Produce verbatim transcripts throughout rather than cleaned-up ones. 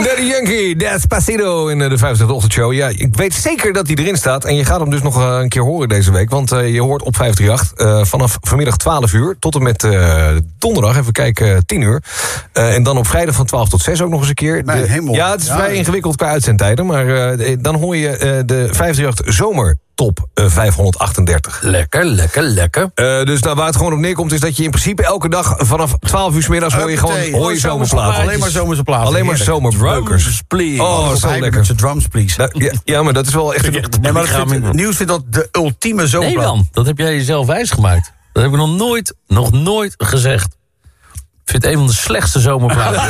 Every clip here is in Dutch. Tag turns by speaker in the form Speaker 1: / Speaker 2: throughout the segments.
Speaker 1: Daddy Yankee, Despacito in de vijftigste ochtendshow. Ja, ik weet zeker dat hij erin staat. En je gaat hem dus nog een keer horen deze week. Want uh, je hoort op vijf drie acht uh, vanaf vanmiddag twaalf uur... tot en met uh, donderdag, even kijken, tien uur. Uh, en dan op vrijdag van twaalf tot zes ook nog eens een keer.
Speaker 2: Nee,
Speaker 1: de,
Speaker 2: helemaal.
Speaker 1: Ja, het is
Speaker 2: ja,
Speaker 1: vrij ingewikkeld qua uitzendtijden. Maar uh, dan hoor je uh, de vijf drie acht zomer. Top uh, vijfhonderdachtendertig.
Speaker 3: Lekker, lekker, lekker.
Speaker 1: Uh, dus nou, waar het gewoon op neerkomt is dat je in principe elke dag vanaf twaalf uur 's middags hoor je gewoon hoor je zomerplaten.
Speaker 2: Alleen maar zomerse platen.
Speaker 1: Alleen maar zomerbreukers.
Speaker 3: Please.
Speaker 1: Oh, zo lekker.
Speaker 2: Met zijn drums, please.
Speaker 1: Nou, ja, ja, maar dat is wel echt... Een...
Speaker 2: Nee, maar dat vindt, Nieuws vindt dat de ultieme zomerplaat.
Speaker 3: Nee dan, dat heb jij jezelf wijsgemaakt. Dat heb ik nog nooit, nog nooit gezegd. Ik vind het een van de slechtste zomerplaten.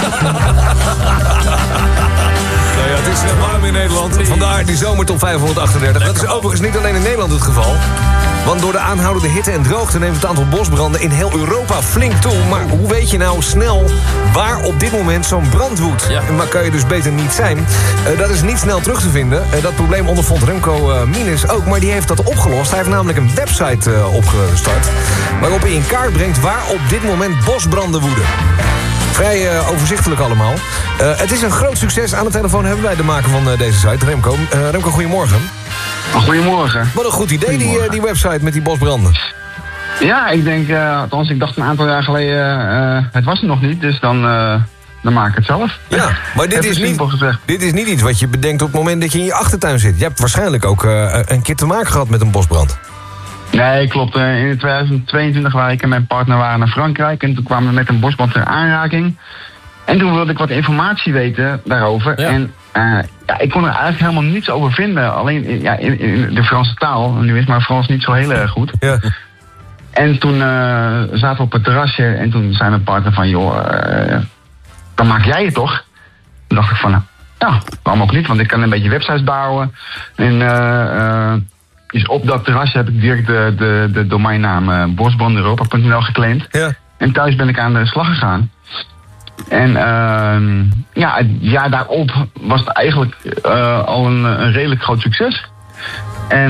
Speaker 1: Nou ja, het is uh, warm in Nederland. Vandaar die zomertop vijfhonderdachtendertig. Dat is overigens niet alleen in Nederland het geval. Want door de aanhoudende hitte en droogte neemt het aantal bosbranden in heel Europa flink toe. Maar hoe weet je nou snel waar op dit moment zo'n brand woedt?
Speaker 3: Ja.
Speaker 1: En waar kan je dus beter niet zijn? Uh, dat is niet snel terug te vinden. Uh, dat probleem ondervond Remco uh, Minus ook, maar die heeft dat opgelost. Hij heeft namelijk een website uh, opgestart waarop hij in kaart brengt waar op dit moment bosbranden woeden. Vrij uh, overzichtelijk allemaal. Uh, het is een groot succes. Aan de telefoon hebben wij de maker van uh, deze site, Remco. Uh, Remco, goedemorgen.
Speaker 4: Goedemorgen.
Speaker 1: Wat een goed idee, die, uh, die website met die bosbranden.
Speaker 4: Ja, ik denk, uh, althans, ik dacht een aantal jaar geleden, uh, het was er nog niet, dus dan, uh, dan maak ik het zelf.
Speaker 1: Ja, maar dit is, niet, dit is niet iets wat je bedenkt op het moment dat je in je achtertuin zit. Je hebt waarschijnlijk ook uh, een keer te maken gehad met een bosbrand.
Speaker 4: Nee, klopt. Uh, in tweeduizend tweeëntwintig waar ik en mijn partner waren naar Frankrijk en toen kwamen we met een bosbrand in aanraking. En toen wilde ik wat informatie weten daarover.
Speaker 3: Ja.
Speaker 4: En uh, ja, ik kon er eigenlijk helemaal niets over vinden. Alleen in, ja, in, in de Franse taal. Nu is maar Frans niet zo heel erg goed.
Speaker 1: Ja.
Speaker 4: En toen uh, zaten we op het terrasje en toen zei mijn partner van, joh, uh, dan maak jij het toch? Toen dacht ik van, nou, ja, waarom ook niet? Want ik kan een beetje websites bouwen. En uh, uh, dus op dat terrasje heb ik direct de, de, de domeinnaam uh, bosbrandeuropa punt n l geclaimd.
Speaker 1: Ja.
Speaker 4: En thuis ben ik aan de slag gegaan. En uh, ja, het jaar daarop was het eigenlijk uh, al een, een redelijk groot succes. En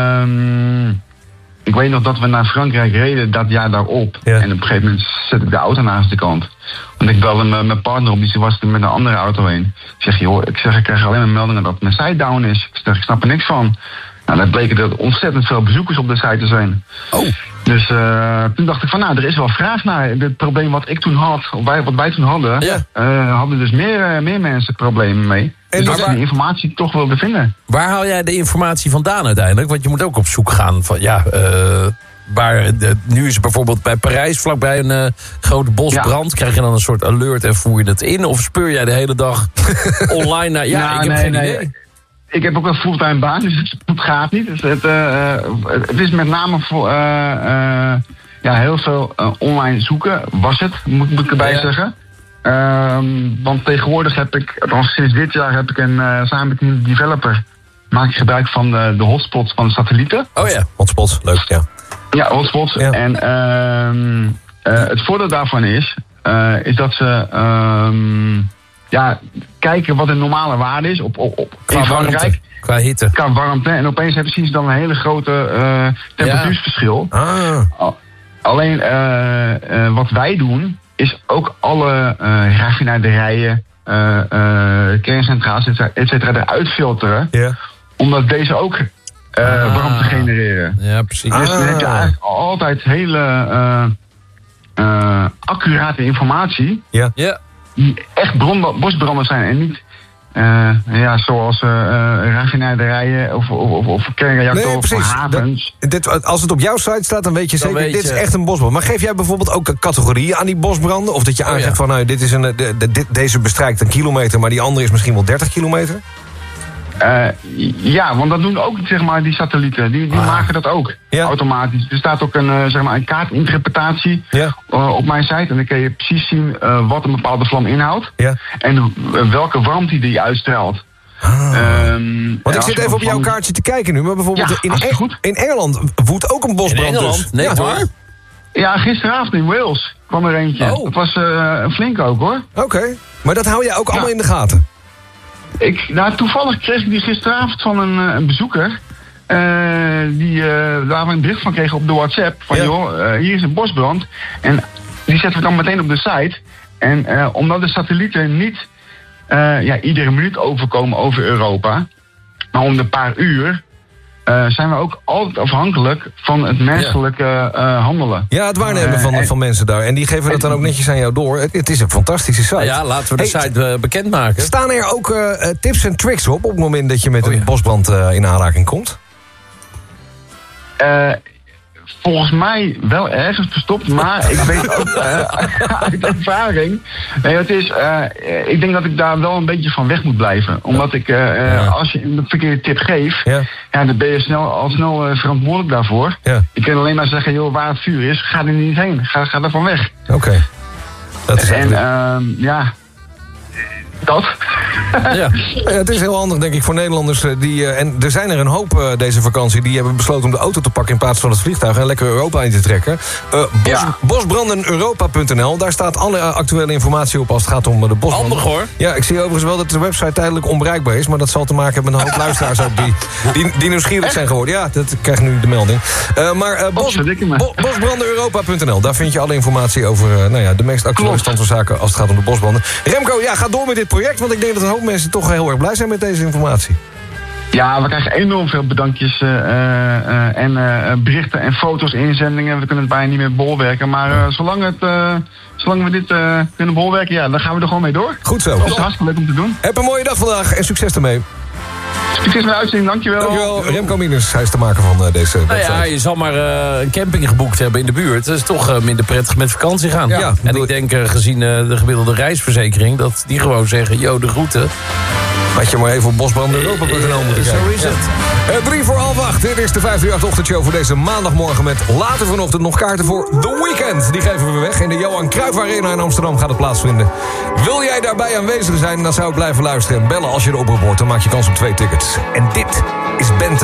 Speaker 4: uh, ik weet nog dat we naar Frankrijk reden dat jaar daarop.
Speaker 1: Ja.
Speaker 4: En op een gegeven moment zet ik de auto naast de kant. Want ik belde mijn partner op, die was er met een andere auto heen. Ik zeg, joh, ik zeg, ik krijg alleen maar meldingen dat mijn site down is. Ik zeg, ik snap er niks van. Nou, dat bleken er ontzettend veel bezoekers op de site te zijn.
Speaker 3: Oh.
Speaker 4: Dus uh, toen dacht ik van, nou, er is wel vraag naar. Het probleem wat ik toen had, of wij, wat wij toen hadden,
Speaker 3: Ja.
Speaker 4: uh, hadden dus meer, uh, meer mensen problemen mee.
Speaker 1: En
Speaker 4: Dus
Speaker 1: dus
Speaker 4: dat ik
Speaker 1: waar-
Speaker 4: die informatie toch wilde vinden.
Speaker 3: Waar haal jij de informatie vandaan uiteindelijk? Want je moet ook op zoek gaan van, ja, uh, waar, de, nu is het bijvoorbeeld bij Parijs, vlakbij een uh, grote bosbrand.
Speaker 4: Ja.
Speaker 3: Krijg je dan een soort alert en voer je dat in? Of speur jij de hele dag online naar, ja,
Speaker 4: Nou,
Speaker 3: ik heb
Speaker 4: nee,
Speaker 3: geen
Speaker 4: nee.
Speaker 3: idee.
Speaker 4: Ik heb ook een fulltime baan, dus het, het gaat niet. Dus het, uh, het is met name voor uh, uh, ja, heel veel uh, online zoeken, was het, moet, moet ik erbij
Speaker 3: Ja.
Speaker 4: zeggen. Um, want tegenwoordig heb ik, althans sinds dit jaar heb ik een, uh, samen met een developer, maak ik gebruik van de, de hotspots van de satellieten.
Speaker 3: Oh ja.
Speaker 1: Hotspots, leuk, ja.
Speaker 4: Ja, hotspots.
Speaker 1: Ja.
Speaker 4: En um, uh, het voordeel daarvan is, uh, is dat ze um, ja, kijken wat de normale waarde is op, op, op
Speaker 3: Qua
Speaker 4: in
Speaker 3: warmte,
Speaker 4: Frankrijk.
Speaker 3: qua hitte.
Speaker 4: Qua warmte. En opeens hebben zien ze dan een hele grote uh, temperatuursverschil.
Speaker 1: Ah,
Speaker 4: Al- Alleen uh, uh, wat wij doen, is ook alle uh, raffinaderijen, uh, uh, kerncentrales, et cetera, et cetera, eruit filteren.
Speaker 1: ja.
Speaker 4: Omdat deze ook uh,
Speaker 3: Ah.
Speaker 4: warmte genereren.
Speaker 3: Ja, precies.
Speaker 1: Ah.
Speaker 4: Dus dan heb je eigenlijk altijd hele uh, uh, accurate informatie.
Speaker 1: Ja.
Speaker 3: Ja.
Speaker 4: Die echt bron- bosbranden zijn en niet uh, ja, zoals uh, uh, raffinaderijen of, of, of, of kernreactoren
Speaker 1: Nee,
Speaker 4: of
Speaker 1: precies.
Speaker 4: havens.
Speaker 1: Dat, dit, als het op jouw site staat, dan weet je
Speaker 3: Dan
Speaker 1: zeker,
Speaker 3: weet
Speaker 1: dit is
Speaker 3: je.
Speaker 1: echt een bosbrand. Maar geef jij bijvoorbeeld ook categorieën aan die bosbranden? Of dat je
Speaker 3: Oh,
Speaker 1: aangeeft
Speaker 3: ja.
Speaker 1: van, nou, dit is een, de, de, dit- deze bestrijkt een kilometer, maar die andere is misschien wel dertig kilometer?
Speaker 4: Uh, ja, want dat doen ook zeg maar, die satellieten. Die, die
Speaker 1: Ah.
Speaker 4: maken dat ook
Speaker 1: Ja.
Speaker 4: automatisch. Er staat ook een, uh, zeg maar, een kaartinterpretatie
Speaker 1: Ja.
Speaker 4: uh, op mijn site. En dan kun je precies zien uh, wat een bepaalde vlam inhoudt.
Speaker 1: Ja.
Speaker 4: En uh, welke warmte die uitstraalt.
Speaker 1: Ah.
Speaker 4: Um,
Speaker 1: Want ik
Speaker 4: als
Speaker 1: zit
Speaker 4: je
Speaker 1: even op jouw
Speaker 4: van-
Speaker 1: kaartje te kijken nu, maar bijvoorbeeld
Speaker 4: Ja,
Speaker 1: in,
Speaker 4: hartstikke
Speaker 1: Eng-
Speaker 4: goed.
Speaker 1: in Engeland woedt ook een bosbrand.
Speaker 3: In Engeland?
Speaker 1: Dus.
Speaker 3: Nee,
Speaker 1: ja,
Speaker 3: hoor.
Speaker 4: Ja, gisteravond in Wales kwam er eentje.
Speaker 3: Oh.
Speaker 4: Dat was uh, een flink ook hoor.
Speaker 1: Oké, maar dat hou jij ook
Speaker 4: Ja.
Speaker 1: allemaal in de gaten?
Speaker 4: Ik, nou, toevallig kreeg ik die gisteravond van een, uh, een bezoeker. Uh, die, uh, waar we een bericht van kregen op de WhatsApp. Van
Speaker 1: Ja.
Speaker 4: joh, uh, hier is een bosbrand. En die zetten we dan meteen op de site. En uh, omdat de satellieten niet uh, ja, iedere minuut overkomen over Europa. Maar om de paar uur uh, zijn we ook altijd afhankelijk van het menselijke uh, handelen.
Speaker 1: Ja, het waarnemen van, uh, en, van mensen daar. En die geven dat dan ook netjes aan jou door. Het, het is een fantastische site.
Speaker 3: Nou ja, laten we de hey, site uh, bekendmaken.
Speaker 1: Staan er ook uh, tips en tricks op op het moment dat je met oh, een ja. bosbrand uh, in aanraking komt?
Speaker 4: Uh, Volgens mij wel ergens verstopt, maar ik weet ook uh, uit ervaring. Nee, het is, uh, ik denk dat ik daar wel een beetje van weg moet blijven. Omdat ik, uh, ja. als je een verkeerde tip geeft, ja. Ja, dan ben je snel, al snel uh, verantwoordelijk daarvoor. Ja. Ik kan alleen maar zeggen, joh, waar het vuur is, ga er niet heen. Ga, ga er van weg.
Speaker 1: Oké. Okay. Dat is
Speaker 4: en uh, ja... Dat.
Speaker 1: Ja. Ja, het is heel handig, denk ik, voor Nederlanders. Die, uh, en er zijn er een hoop uh, deze vakantie die hebben besloten om de auto te pakken in plaats van het vliegtuig en lekker Europa in te trekken. Uh, bos, ja. bosbranden europa punt n l, daar staat alle uh, actuele informatie op als het gaat om uh, de bosbranden.
Speaker 3: Handig hoor.
Speaker 1: Ja, ik zie overigens wel dat de website tijdelijk onbereikbaar is, maar dat zal te maken hebben met een hoop luisteraars ook die, die, die nieuwsgierig zijn geworden. Ja, dat krijg nu de melding. Uh, maar uh, bos, bo, bosbranden europa punt n l, daar vind je alle informatie over uh, nou ja, de meest actuele stand van zaken als het gaat om de bosbranden. Remco, ja, ga door met dit project, want ik denk dat een hoop mensen toch heel erg blij zijn met deze informatie.
Speaker 4: Ja, we krijgen enorm veel bedankjes uh, uh, en uh, berichten en foto's, inzendingen. We kunnen het bijna niet meer bolwerken, maar uh, zolang, het, uh, zolang we dit uh, kunnen bolwerken, ja, dan gaan we er gewoon mee door.
Speaker 1: Goed zo.
Speaker 4: Dat is hartstikke leuk om te doen.
Speaker 1: Heb een mooie dag vandaag en succes ermee.
Speaker 4: Succes met de uitzending, dankjewel.
Speaker 1: Dankjewel, Remco Minus, hij is te maken van uh, deze
Speaker 3: nou ja, je zal maar uh, een camping geboekt hebben in de buurt. Dat is toch uh, minder prettig met vakantie gaan. Ja, en bedoel... ik denk, uh, gezien uh, de gemiddelde reisverzekering, dat die gewoon zeggen, yo, de groeten.
Speaker 1: Had je maar even op bosbranden europa punt n l moeten kijken.
Speaker 3: Zo is het.
Speaker 1: Uh, drie voor half acht. Dit is de vijf uur acht ochtendshow voor deze maandagmorgen met later vanochtend nog kaarten voor The Weeknd. Die geven we weg. In de Johan Cruijff Arena in Amsterdam gaat het plaatsvinden. Wil jij daarbij aanwezig zijn, dan zou ik blijven luisteren en bellen als je de oproep hoort. Dan maak je kans op twee tickets. En dit is Bente.